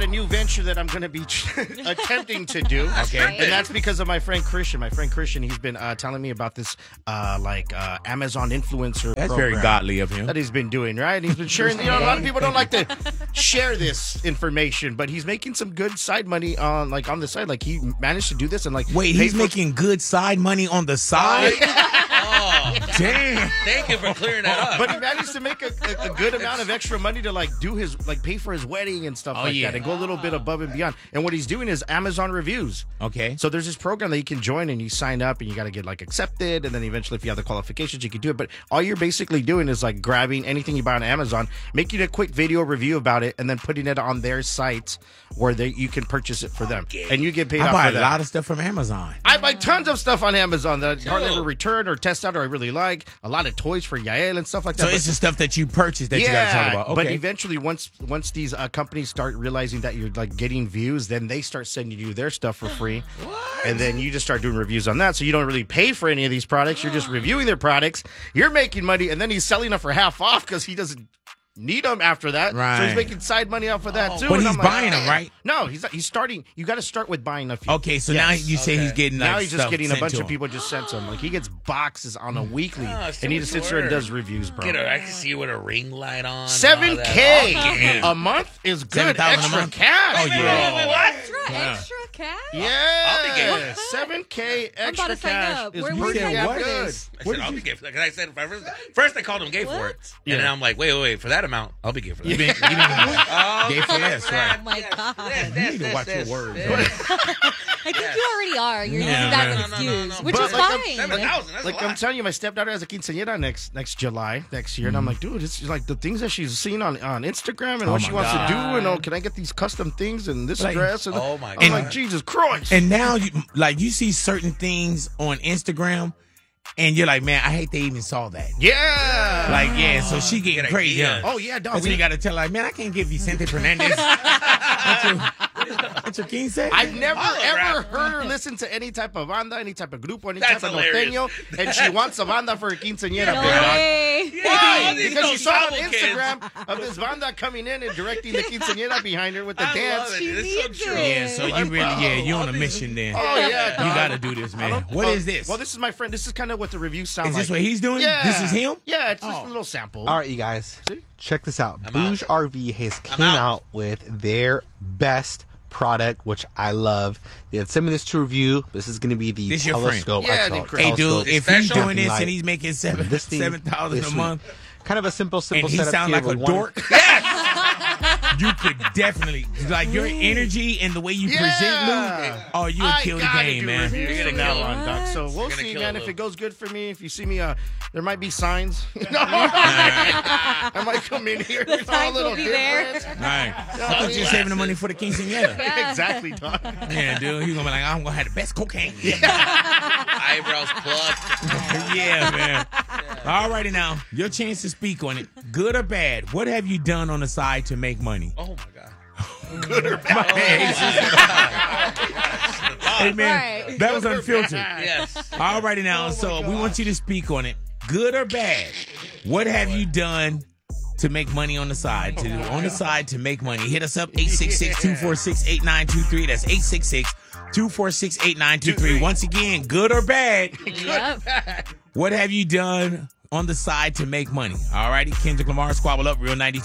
got a new venture that I'm going to be attempting to do. Okay. And that's because of my friend Christian. My friend Christian, he's been telling me about this Amazon influencer That's program very godly of him. that he's been doing, right? And he's been sharing, a lot of people don't like to share this information, but he's making some good side money on the side. Like, he managed to do this and Wait, he's making good side money on the side? Oh, Damn. thank you for clearing that up. But he managed to make a good amount of extra money to do his pay for his wedding and stuff that, and go a little bit above and beyond. And what he's doing is Amazon reviews. Okay. So there's this program that you can join, and you sign up, and you got to get accepted, and then eventually, if you have the qualifications, you can do it. But all you're basically doing is grabbing anything you buy on Amazon, making a quick video review about it, and then putting it on their sites where you can purchase it for them, and you get paid. I buy for that. a lot of stuff from Amazon. I buy tons of stuff on Amazon that I hardly ever return or test out or I really like. A lot of toys for Yael and stuff like that. So it's the stuff that you purchase that you got to talk about. Okay. But eventually, once these companies start realizing that you're getting views, then they start sending you their stuff for free. And then you just start doing reviews on that. So you don't really pay for any of these products. You're just reviewing their products. You're making money, and then he's selling them for half off because he doesn't need them after that. Right. So he's making side money off of that too. But and he's buying them, right? No, he's starting. You got to start with buying a few. Okay, so now you say he's getting Now he's just stuff getting a sent bunch to of him. people just sent to him. He gets boxes on a weekly, it's and he too just much sits there and work. does reviews, bro. I can see you with a ring light on. 7K a month is good. 7,000 a Extra month? cash. Oh, yeah. Wait, what? Extra cash? Yeah. I'll be game. 7K I'm about extra to sign cash up. is Where pretty you damn sign up for good. this? I said, I'll be gay for that. Because I said, first I called him gay for it. And then I'm like, wait, for that amount, I'll be gay for that. You been gay for this, Oh right? my God. You need to watch your words. I think you already are. You're using that as an excuse, which But is like, fine. 7,000, that's a lot. I'm telling you, my stepdaughter has a quinceañera next July next year, and I'm like, dude, it's the things that she's seen on Instagram and what my she wants God. to do, and can I get these custom things and this Like- dress? And Oh, my I'm God. like, Jesus Christ! And now you see certain things on Instagram, and you're like, man, I hate they even saw that. yeah, So she getting Good crazy. idea. Huh? oh yeah, dog. That's when you got to tell her, like, man, I can't give Vicente Fernandez. That's your quince. I've never ever rap. heard her listen to any type of banda, any type of grupo, any That's type of hilarious. norteño, and she wants a banda for her quinceañera. No big dog. way. Why? these Because she those saw on tribal kids. Instagram of this banda coming in and directing the quinceañera behind her with the I dance. love it. It's so needs true. it. Yeah, so you really, you're on a mission then. Oh yeah, You dog. got to do this, man. What is this? Well, this is my friend. This is kind of what the reviews sound Is like. this what he's doing? Yeah. This is him? Yeah, it's just Oh. a little sample. All right, you guys, check this out. I'm Bouge RV has came out with their best product, which I love. They had sent me this to review. This is going to be the This your friend? telescope. Yeah, I the call it Chris. Hey, dude, telescope. if he's Special? doing this Like, and he's making this thing 7,000 is a sweet. month, Kind of a simple and he setup sounds here like a with one- dork, you could definitely, like, your energy and the way you present, Lou, oh, you would kill the game, man. You're You're gonna gonna now kill on, it. Doc. So we'll gonna see, kill man. it, If Lou. it goes good for me, if you see me, there might be signs. I might come in here. The It's all a signs will little be there. different. All right. I thought you were saving the money for the quinceañera. Exactly, Doc. Yeah, dude, he's gonna be like, I'm gonna have the best cocaine. Eyebrows plucked. Yeah, man. Alrighty now, your chance to speak on it. Good or bad, what have you done on the side to make money? Oh, my God. Hey, man, Right. that was unfiltered. Yes. Alrighty now, so we want you to speak on it. Good or bad, what have you done to make money on the side? On the side to make money. Hit us up, 866-246-8923. That's 866-246-8923. Once again, good or bad, Yep. what have you done on the side to make money? Alrighty, Kendrick Lamar, Squabble Up, Real 92.